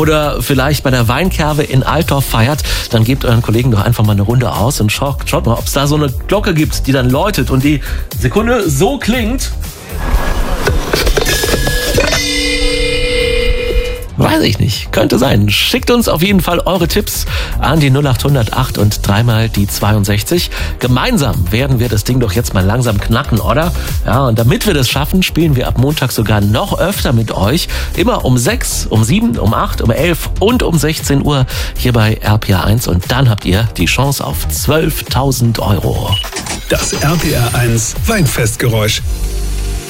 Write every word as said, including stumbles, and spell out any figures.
oder vielleicht bei der Weinkerbe in Altdorf feiert, dann gebt euren Kollegen doch einfach mal eine Runde aus und schaut, schaut mal, ob es da so eine Glocke gibt, die dann läutet und die Sekunde so klingt. Weiß ich nicht. Könnte sein. Schickt uns auf jeden Fall eure Tipps an die null acht hundert acht und dreimal die zweiundsechzig. Gemeinsam werden wir das Ding doch jetzt mal langsam knacken, oder? Ja, und damit wir das schaffen, spielen wir ab Montag sogar noch öfter mit euch. Immer um sechs, um sieben, um acht, um elf und um sechzehn Uhr hier bei R P R eins. Und dann habt ihr die Chance auf zwölftausend Euro. Das R P R eins Weinfestgeräusch.